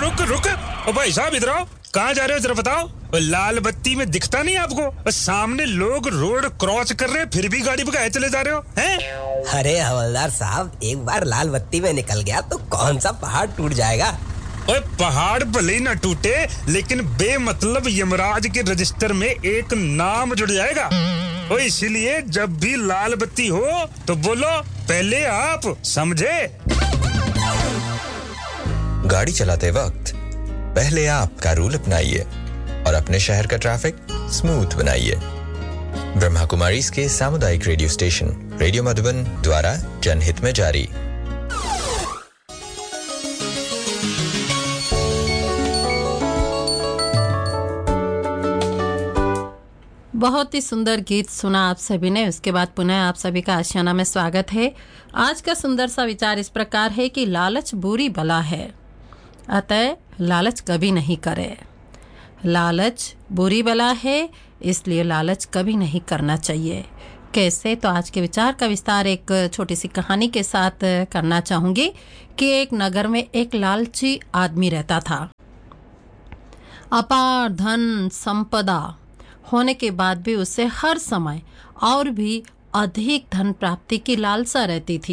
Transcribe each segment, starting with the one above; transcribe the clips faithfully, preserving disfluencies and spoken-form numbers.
रुक रुक। ओ भाई साहब इधर आओ। कहाँ जा रहे हो जरा बताओ। लाल बत्ती में दिखता नहीं आपको? सामने लोग रोड क्रॉस कर रहे हैं फिर भी गाड़ी भगाए चले जा रहे हो हैं? अरे हवलदार साहब, एक बार लाल बत्ती में निकल गया तो कौन सा पहाड़ टूट जाएगा। ओए पहाड़ भले ही न टूटे लेकिन बेमतलब यमराज के रजिस्टर में एक नाम जुड़ जाएगा। ओए इसीलिए जब भी लाल बत्ती हो तो बोलो पहले आप, समझे? गाड़ी चलाते वक्त पहले आप का रूल अपनाइए और अपने शहर का ट्रैफिक स्मूथ बनाइए। ब्रह्मा कुमारी के सामुदायिक रेडियो स्टेशन रेडियो मधुबन द्वारा जनहित में जारी। बहुत ही सुंदर गीत सुना आप सभी ने। उसके बाद पुनः आप सभी का आशियाना में स्वागत है। आज का सुंदर सा विचार इस प्रकार है कि लालच बुरी बला है, अतः लालच कभी नहीं करे। लालच बुरी बला है, इसलिए लालच कभी नहीं करना चाहिए। कैसे? तो आज के विचार का विस्तार एक छोटी सी कहानी के साथ करना चाहूंगी कि एक नगर में एक लालची आदमी रहता था। अपार धन संपदा होने के बाद भी उसे हर समय और भी अधिक धन प्राप्ति की लालसा रहती थी।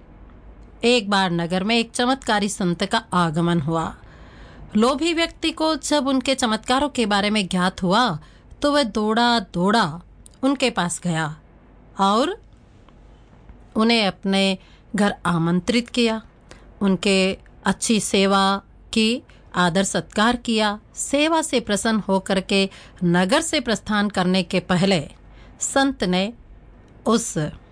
एक बार नगर में एक चमत्कारी संत का आगमन हुआ। लोभी व्यक्ति को जब उनके चमत्कारों के बारे में ज्ञात हुआ तो वह दौड़ा दौड़ा उनके पास गया और उन्हें अपने घर आमंत्रित किया। उनके अच्छी सेवा की, आदर सत्कार किया। सेवा से प्रसन्न होकर के नगर से प्रस्थान करने के पहले संत ने उस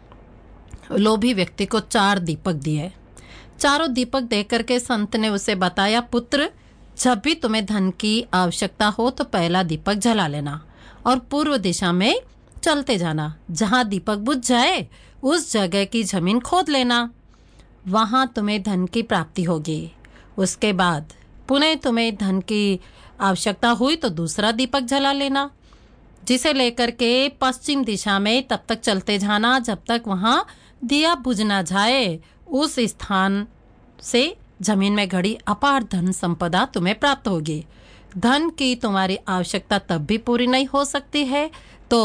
लोभी व्यक्ति को चार दीपक दिए। चारों दीपक देकर के संत ने उसे बताया, पुत्र, जब भी तुम्हें धन की आवश्यकता हो तो पहला दीपक जला लेना और पूर्व दिशा में चलते जाना। जहां दीपक बुझ जाए उस जगह की जमीन खोद लेना, वहां तुम्हें धन की प्राप्ति होगी। उसके बाद पुनः तुम्हें धन की आवश्यकता हुई तो दूसरा दीपक जला लेना, जिसे लेकर के पश्चिम दिशा में तब तक चलते जाना जब तक वहां दिया बुझ ना जाए। उस स्थान से जमीन में घड़ी अपार धन संपदा तुम्हें प्राप्त होगी। धन की तुम्हारी आवश्यकता तब भी पूरी नहीं हो सकती है तो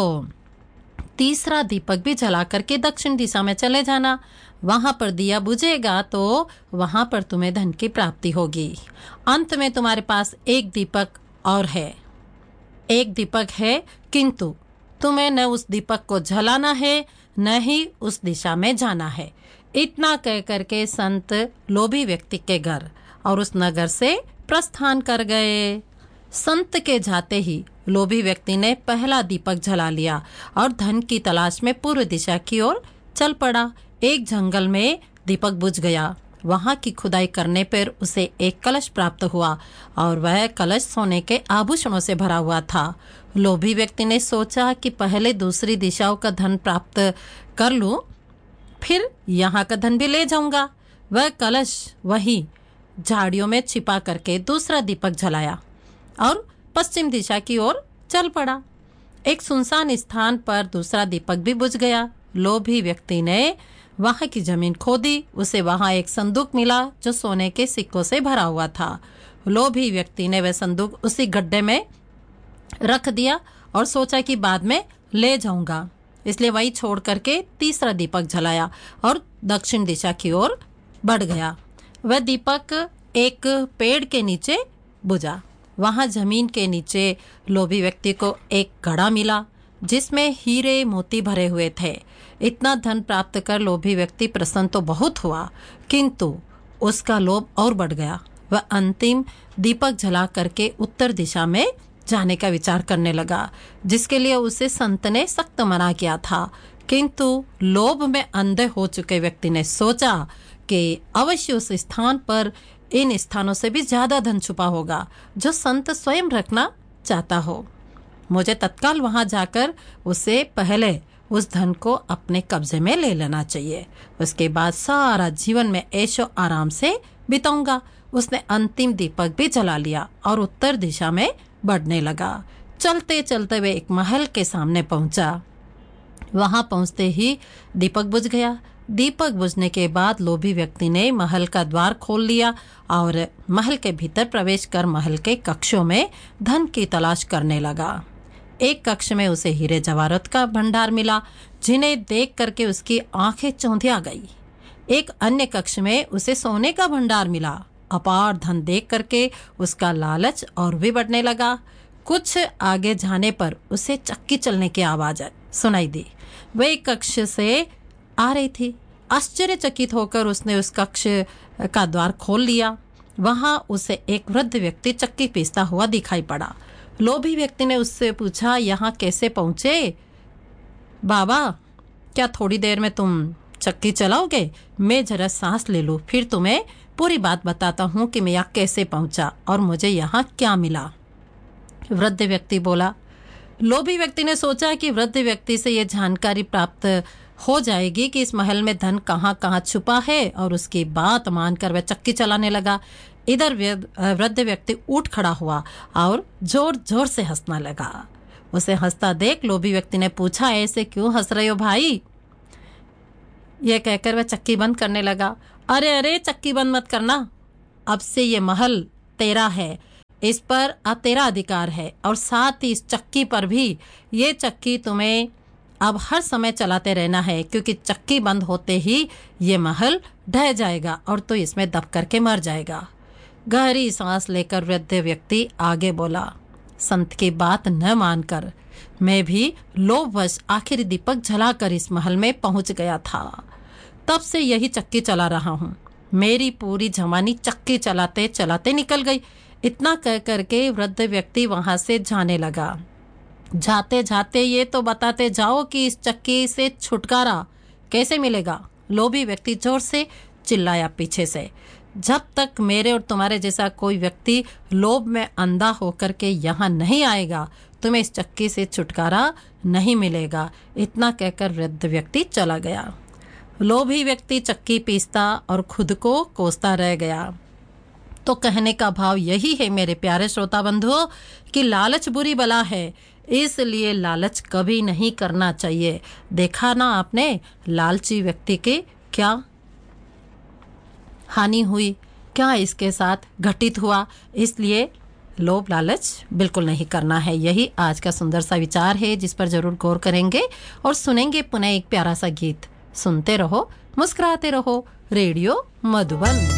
तीसरा दीपक भी जला करके दक्षिण दिशा में चले जाना। वहां पर दिया बुझेगा तो वहां पर तुम्हें धन की प्राप्ति होगी। अंत में तुम्हारे पास एक दीपक और है, एक दीपक है, किंतु तुम्हें न उस दीपक को जलाना है न ही उस दिशा में जाना है। इतना कह करके संत लोभी व्यक्ति के घर और उस नगर से प्रस्थान कर गए। संत के जाते ही लोभी व्यक्ति ने पहला दीपक जला लिया और धन की तलाश में पूर्व दिशा की ओर चल पड़ा। एक जंगल में दीपक बुझ गया। वहां की खुदाई करने पर उसे एक कलश प्राप्त हुआ और वह कलश सोने के आभूषणों से भरा हुआ था। लोभी व्यक्ति ने सोचा कि पहले दूसरी दिशाओं का धन प्राप्त कर लूं, फिर यहाँ का धन भी ले जाऊंगा। वह कलश वहीं झाड़ियों में छिपा करके दूसरा दीपक जलाया और पश्चिम दिशा की ओर चल पड़ा। एक सुनसान स्थान पर दूसरा दीपक भी बुझ गया। लोभी व्यक्ति ने वहां की जमीन खोदी। उसे वहां एक संदूक मिला जो सोने के सिक्कों से भरा हुआ था। लोभी व्यक्ति ने वह संदूक उसी गड्ढे में रख दिया और सोचा कि बाद में ले जाऊंगा, इसलिए वही छोड़ करके तीसरा दीपक जलाया और दक्षिण दिशा की ओर बढ़ गया। वह दीपक एक पेड़ के नीचे बुझा। वहां जमीन के नीचे लोभी व्यक्ति को एक घड़ा मिला जिसमें हीरे मोती भरे हुए थे। इतना धन प्राप्त कर लोभी व्यक्ति प्रसन्न तो बहुत हुआ, किंतु उसका लोभ और बढ़ गया। वह अंतिम दीपक जला करके उत्तर दिशा में जाने का विचार करने लगा, जिसके लिए उसे संत ने सख्त मना किया था। किंतु लोभ में अंधे हो चुके व्यक्ति ने सोचा कि अवश्य उस स्थान पर इन स्थानों से भी ज्यादा धन छुपा होगा जो संत स्वयं रखना चाहता हो। मुझे तत्काल वहां जाकर उसे पहले उस धन को अपने कब्जे में ले लेना चाहिए, उसके बाद सारा जीवन में ऐशो आराम से बिताऊंगा। उसने अंतिम दीपक भी जला लिया और उत्तर दिशा में बढ़ने लगा। चलते चलते वे एक महल के सामने पहुंचा। वहां पहुंचते ही दीपक बुझ गया। दीपक बुझने के बाद लोभी व्यक्ति ने महल का द्वार खोल लिया और महल के भीतर प्रवेश कर महल के कक्षों में धन की तलाश करने लगा। एक कक्ष में उसे हीरे जवाहरात का भंडार मिला, जिन्हें देख करके उसकी आंखें चौंधिया गई। एक अन्य कक्ष में उसे सोने का भंडार मिला। अपार धन देख करके उसका लालच और भी बढ़ने लगा। कुछ आगे जाने पर उसे चक्की चलने की आवाज सुनाई दी। वह एक कक्ष से आ रही थी। आश्चर्यचकित होकर उसने उस कक्ष का द्वार खोल लिया। वहां उसे एक वृद्ध व्यक्ति चक्की पीसता हुआ दिखाई पड़ा। लोभी व्यक्ति ने उससे पूछा, यहाँ कैसे पहुंचे बाबा? क्या थोड़ी देर में तुम चक्की चलाओगे? मैं जरा सांस ले लूं, फिर तुम्हें पूरी बात बताता हूं कि मैं यहाँ कैसे पहुंचा और मुझे यहाँ क्या मिला। वृद्ध व्यक्ति बोला। लोभी व्यक्ति ने सोचा कि वृद्ध व्यक्ति से यह जानकारी प्राप्त हो जाएगी कि इस महल में धन कहाँ कहाँ छुपा है, और उसकी बात मानकर वह चक्की चलाने लगा। इधर वृद्ध व्यक्ति उठ खड़ा हुआ और जोर जोर से हंसने लगा। उसे हंसता देख लोभी व्यक्ति ने पूछा, ऐसे क्यों हंस रहे हो भाई? यह कहकर वह चक्की बंद करने लगा। अरे अरे चक्की बंद मत करना, अब से ये महल तेरा है, इस पर अब तेरा अधिकार है, और साथ ही इस चक्की पर भी। ये चक्की तुम्हें अब हर समय चलाते रहना है, क्योंकि चक्की बंद होते ही ये महल ढह जाएगा और तो इसमें दब करके मर जाएगा। गहरी सांस लेकर वृद्ध व्यक्ति आगे बोला, संत की बात न मानकर मैं भी लोभवश आखिरी दीपक जलाकर इस महल में पहुंच गया था। तब से यही चक्की चला रहा हूँ। मेरी पूरी जवानी चक्की चलाते चलाते निकल गई। इतना कह करके वृद्ध व्यक्ति वहां से जाने लगा। जाते जाते ये तो बताते जाओ कि इस चक्की से छुटकारा कैसे मिलेगा? लोभी व्यक्ति जोर से चिल्लाया पीछे से। जब तक मेरे और तुम्हारे जैसा कोई व्यक्ति लोभ में अंधा होकर के यहाँ नहीं आएगा, तुम्हें इस चक्की से छुटकारा नहीं मिलेगा। इतना कहकर वृद्ध व्यक्ति चला गया। लोभी व्यक्ति चक्की पीसता और खुद को कोसता रह गया। तो कहने का भाव यही है मेरे प्यारे श्रोता बंधुओं कि लालच बुरी बला है, इसलिए लालच कभी नहीं करना चाहिए। देखा ना आपने लालची व्यक्ति के क्या हानि हुई, क्या इसके साथ घटित हुआ। इसलिए लोभ लालच बिल्कुल नहीं करना है। यही आज का सुंदर सा विचार है, जिस पर जरूर गौर करेंगे और सुनेंगे पुनः एक प्यारा सा गीत। सुनते रहो, मुस्कुराते रहो। रेडियो मधुबन।